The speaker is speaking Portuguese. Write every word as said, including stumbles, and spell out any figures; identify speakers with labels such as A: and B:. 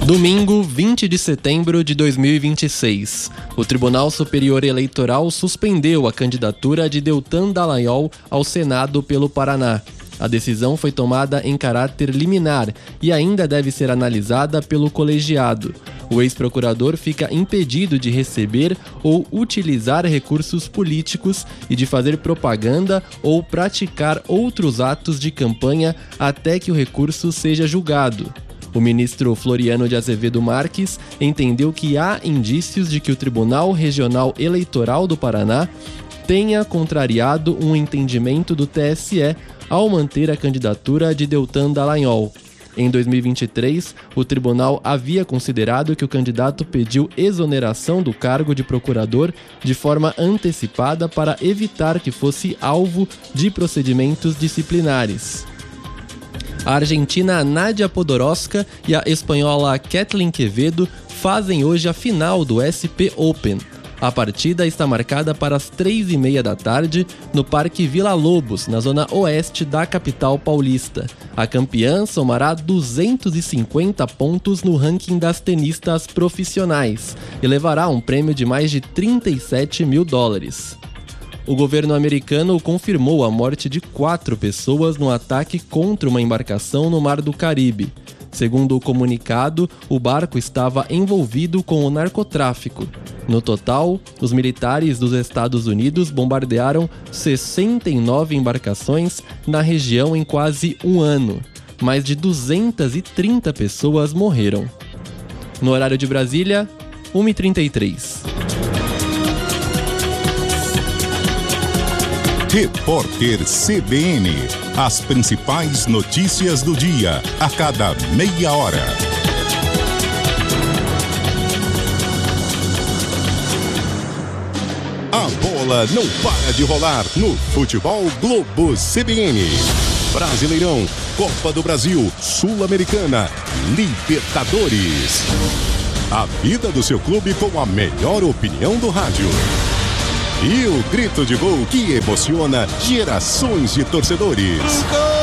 A: Domingo, vinte de setembro de dois mil e vinte e seis. O Tribunal Superior Eleitoral suspendeu a candidatura de Deltan Dallagnol ao Senado pelo Paraná. A decisão foi tomada em caráter liminar e ainda deve ser analisada pelo colegiado. O ex-procurador fica impedido de receber ou utilizar recursos políticos e de fazer propaganda ou praticar outros atos de campanha até que o recurso seja julgado. O ministro Floriano de Azevedo Marques entendeu que há indícios de que o Tribunal Regional Eleitoral do Paraná tenha contrariado um entendimento do T S E ao manter a candidatura de Deltan Dallagnol. Em dois mil e vinte e três, o tribunal havia considerado que o candidato pediu exoneração do cargo de procurador de forma antecipada para evitar que fosse alvo de procedimentos disciplinares. A argentina Nadia Podoroska e a espanhola Kathleen Quevedo fazem hoje a final do S P Open. A partida está marcada para as três e meia da tarde no Parque Vila Lobos, na zona oeste da capital paulista. A campeã somará duzentos e cinquenta pontos no ranking das tenistas profissionais e levará um prêmio de mais de trinta e sete mil dólares. O governo americano confirmou a morte de quatro pessoas no ataque contra uma embarcação no Mar do Caribe. Segundo o comunicado, o barco estava envolvido com o narcotráfico. No total, os militares dos Estados Unidos bombardearam sessenta e nove embarcações na região em quase um ano. Mais de duzentas e trinta pessoas morreram. No horário de Brasília, uma e trinta e três.
B: Repórter C B N. As principais notícias do dia, a cada meia hora. A bola não para de rolar no Futebol Globo C B N. Brasileirão, Copa do Brasil, Sul-Americana, Libertadores. A vida do seu clube com a melhor opinião do rádio. E o grito de gol que emociona gerações de torcedores.